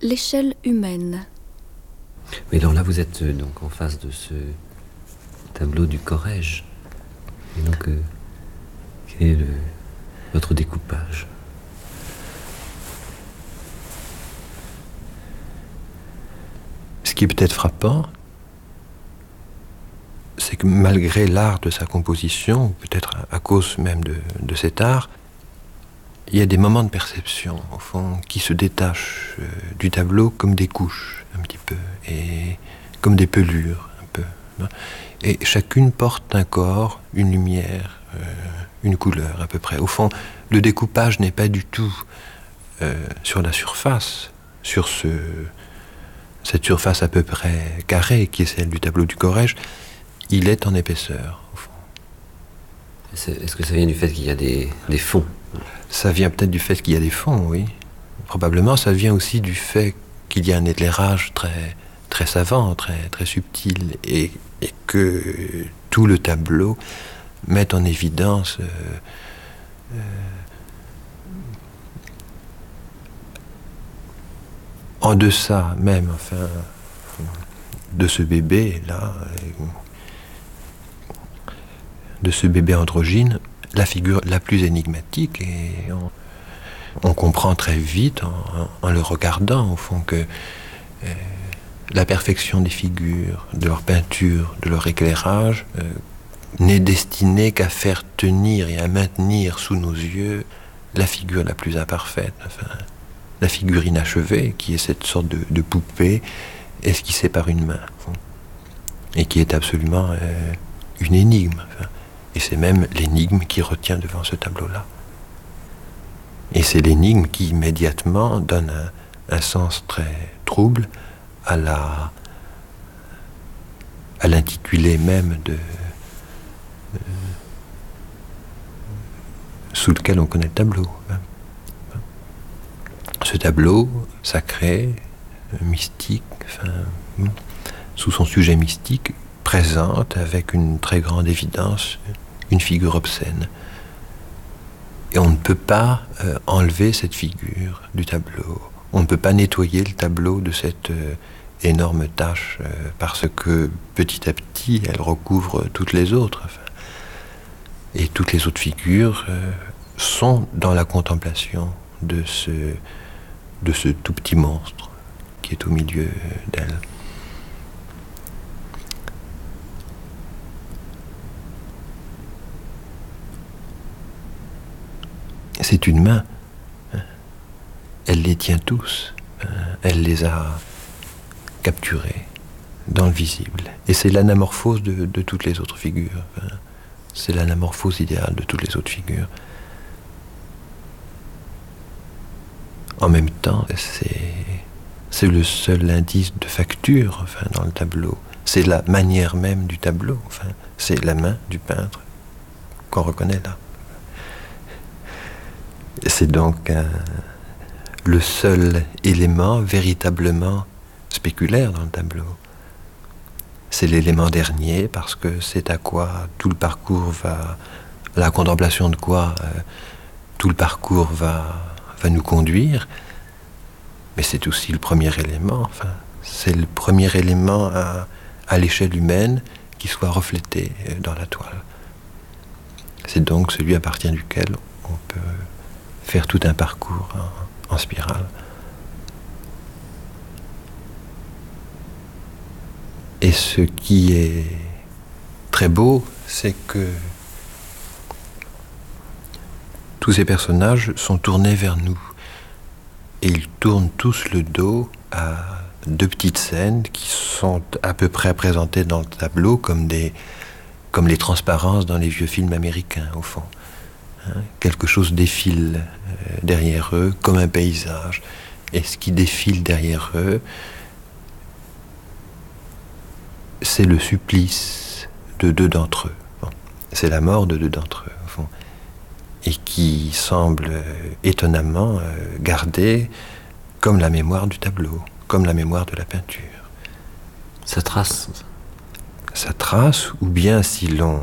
L'échelle humaine. Mais alors là, vous êtes donc en face de ce tableau du Corrège. Et donc, quel est votre découpage? Ce qui est peut-être frappant, c'est que malgré l'art de sa composition, peut-être à cause même de cet art, il y a des moments de perception, au fond, qui se détachent du tableau comme des couches, un petit peu, et comme des pelures, un peu. Et chacune porte un corps, une lumière, une couleur, à peu près. Au fond, le découpage n'est pas du tout sur la surface, sur cette surface à peu près carrée, qui est celle du tableau du Corrège. Il est en épaisseur, au fond. Est-ce que ça vient du fait qu'il y a des fonds? Ça vient peut-être du fait qu'il y a des fonds, oui. Probablement, ça vient aussi du fait qu'il y a un éclairage très, très savant, très, très subtil, et que tout le tableau met en évidence en deçà même, enfin, de ce bébé-là, de ce bébé androgyne, la figure la plus énigmatique, et on comprend très vite en le regardant, au fond, que la perfection des figures, de leur peinture, de leur éclairage, n'est destinée qu'à faire tenir et à maintenir sous nos yeux la figure la plus imparfaite, enfin, la figure inachevée, qui est cette sorte de poupée esquissée par une main, et qui est absolument une énigme. Enfin. Et c'est même l'énigme qui retient devant ce tableau-là. Et c'est l'énigme qui immédiatement donne un sens très trouble à l'intitulé même sous lequel on connaît le tableau. Ce tableau sacré, mystique, enfin, sous son sujet mystique, présente avec une très grande évidence une figure obscène. Et on ne peut pas enlever cette figure du tableau. On ne peut pas nettoyer le tableau de cette énorme tache parce que petit à petit, elle recouvre toutes les autres. Enfin, et toutes les autres figures sont dans la contemplation de ce tout petit monstre qui est au milieu d'elle. C'est une main. Elle les tient tous. Elle les a capturés dans le visible. Et c'est l'anamorphose de toutes les autres figures. C'est l'anamorphose idéale de toutes les autres figures. En même temps, c'est le seul indice de facture, enfin, dans le tableau. C'est la manière même du tableau. Enfin, c'est la main du peintre qu'on reconnaît là. C'est donc le seul élément véritablement spéculaire dans le tableau. C'est l'élément dernier parce que c'est à quoi tout le parcours va, la contemplation de quoi tout le parcours va nous conduire. Mais c'est aussi le premier élément, enfin, c'est le premier élément à l'échelle humaine qui soit reflété dans la toile. C'est donc celui à partir duquel on peut faire tout un parcours en spirale. Et ce qui est très beau, c'est que tous ces personnages sont tournés vers nous. Et ils tournent tous le dos à deux petites scènes qui sont à peu près présentées dans le tableau comme les transparences dans les vieux films américains, au fond. Quelque chose défile derrière eux, comme un paysage. Et ce qui défile derrière eux, c'est le supplice de deux d'entre eux. Bon. C'est la mort de deux d'entre eux, au fond. Et qui semble étonnamment gardée comme la mémoire du tableau, comme la mémoire de la peinture. Ça trace. Ça trace, ou bien si l'on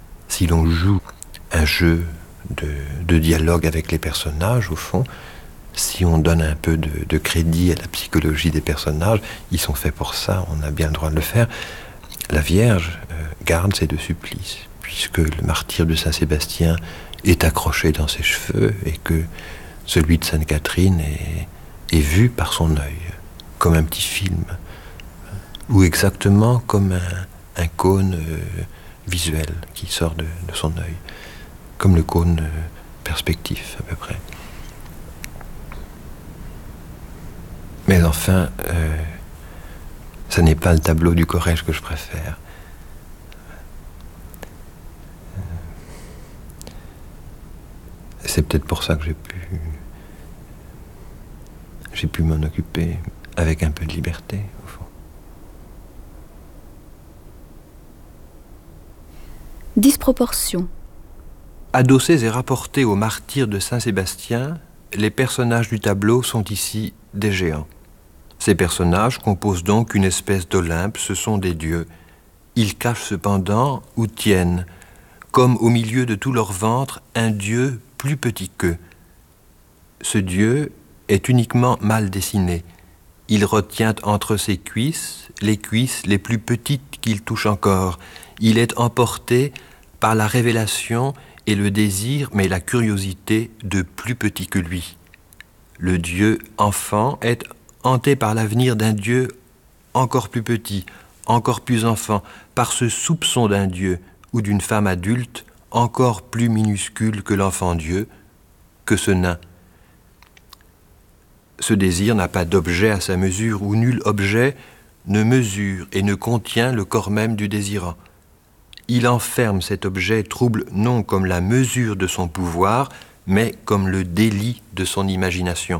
joue un jeu de dialogue avec les personnages, au fond, si on donne un peu de crédit à la psychologie des personnages, ils sont faits pour ça, on a bien le droit de le faire. La Vierge garde ses deux supplices, puisque le martyre de Saint-Sébastien est accroché dans ses cheveux et que celui de Sainte-Catherine est vu par son œil, comme un petit film, ou exactement comme un cône visuel qui sort de son œil, comme le cône perspectif à peu près. Mais enfin, ce n'est pas le tableau du Corrège que je préfère. C'est peut-être pour ça que j'ai pu m'en occuper avec un peu de liberté, au fond. Disproportion. Adossés et rapportés au martyre de Saint-Sébastien, les personnages du tableau sont ici des géants. Ces personnages composent donc une espèce d'Olympe, ce sont des dieux. Ils cachent cependant ou tiennent, comme au milieu de tout leur ventre, un dieu plus petit qu'eux. Ce dieu est uniquement mal dessiné. Il retient entre ses cuisses les plus petites qu'il touche encore. Il est emporté par la révélation et le désir, mais la curiosité de plus petit que lui. Le Dieu enfant est hanté par l'avenir d'un Dieu encore plus petit, encore plus enfant, par ce soupçon d'un Dieu ou d'une femme adulte encore plus minuscule que l'enfant Dieu, que ce nain. Ce désir n'a pas d'objet à sa mesure, où nul objet ne mesure et ne contient le corps même du désirant. Il enferme cet objet trouble non comme la mesure de son pouvoir, mais comme le délit de son imagination.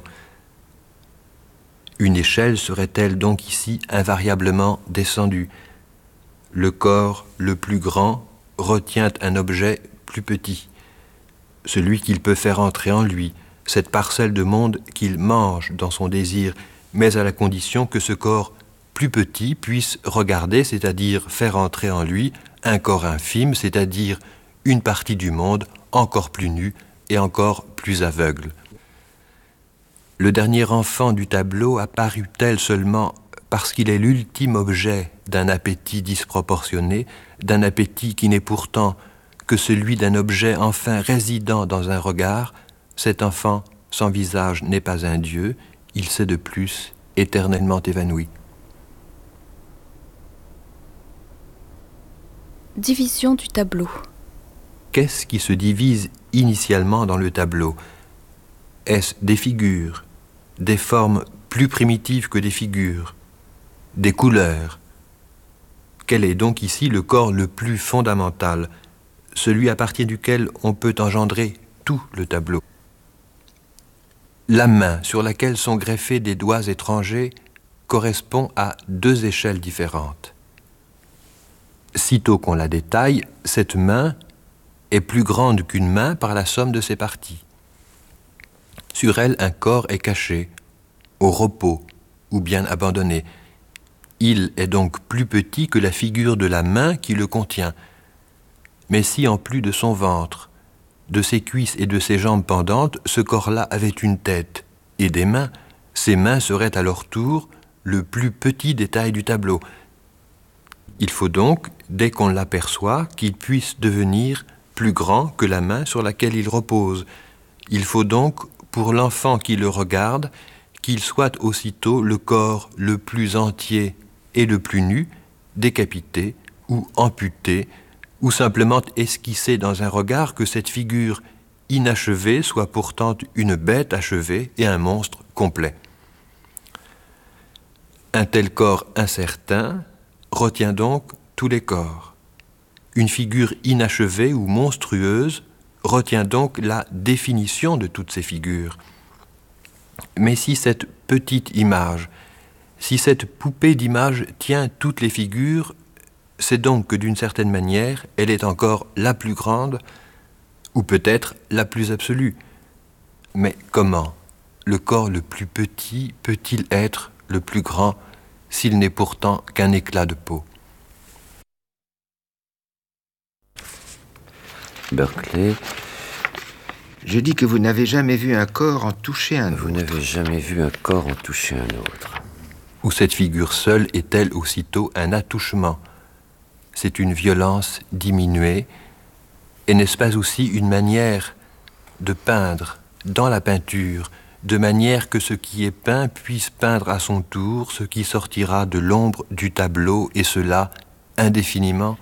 Une échelle serait-elle donc ici invariablement descendue? Le corps le plus grand retient un objet plus petit, celui qu'il peut faire entrer en lui, cette parcelle de monde qu'il mange dans son désir, mais à la condition que ce corps plus petit puisse regarder, c'est-à-dire faire entrer en lui, un corps infime, c'est-à-dire une partie du monde encore plus nue et encore plus aveugle. Le dernier enfant du tableau apparut tel seulement parce qu'il est l'ultime objet d'un appétit disproportionné, d'un appétit qui n'est pourtant que celui d'un objet enfin résidant dans un regard. Cet enfant sans visage n'est pas un Dieu, il s'est de plus éternellement évanoui. Division du tableau. Qu'est-ce qui se divise initialement dans le tableau? Est-ce des figures, des formes plus primitives que des figures, des couleurs? Quel est donc ici le corps le plus fondamental, celui à partir duquel on peut engendrer tout le tableau? La main sur laquelle sont greffés des doigts étrangers correspond à deux échelles différentes. Sitôt qu'on la détaille, cette main est plus grande qu'une main par la somme de ses parties. Sur elle, un corps est caché, au repos ou bien abandonné. Il est donc plus petit que la figure de la main qui le contient. Mais si en plus de son ventre, de ses cuisses et de ses jambes pendantes, ce corps-là avait une tête et des mains, ces mains seraient à leur tour le plus petit détail du tableau. Il faut donc, dès qu'on l'aperçoit, qu'il puisse devenir plus grand que la main sur laquelle il repose. Il faut donc, pour l'enfant qui le regarde, qu'il soit aussitôt le corps le plus entier et le plus nu, décapité ou amputé, ou simplement esquissé dans un regard, que cette figure inachevée soit pourtant une bête achevée et un monstre complet. Un tel corps incertain retient donc tous les corps. Une figure inachevée ou monstrueuse retient donc la définition de toutes ces figures. Mais si cette petite image, si cette poupée d'image tient toutes les figures, c'est donc que d'une certaine manière, elle est encore la plus grande, ou peut-être la plus absolue. Mais comment le corps le plus petit peut-il être le plus grand s'il n'est pourtant qu'un éclat de peau? Berkeley, Je dis que vous n'avez jamais vu un corps en toucher un autre. Vous n'avez jamais vu un corps en toucher un autre. Ou cette figure seule est-elle aussitôt un attouchement? C'est une violence diminuée, et n'est-ce pas aussi une manière de peindre dans la peinture, de manière que ce qui est peint puisse peindre à son tour ce qui sortira de l'ombre du tableau, et cela indéfiniment?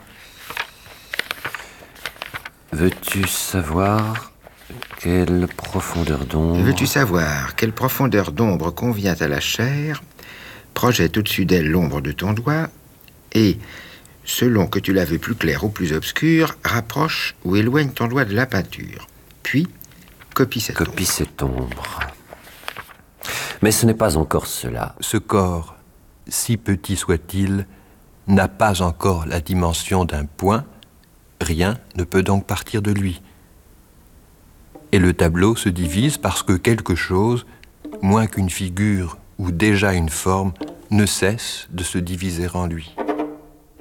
Veux-tu savoir quelle profondeur d'ombre... Veux-tu savoir quelle profondeur d'ombre convient à la chair, projette au-dessus d'elle l'ombre de ton doigt, et, selon que tu la veux plus claire ou plus obscure, rapproche ou éloigne ton doigt de la peinture. Puis, copie cette ombre. Mais ce n'est pas encore cela. Ce corps, si petit soit-il, n'a pas encore la dimension d'un point, rien ne peut donc partir de lui. Et le tableau se divise parce que quelque chose, moins qu'une figure ou déjà une forme, ne cesse de se diviser en lui.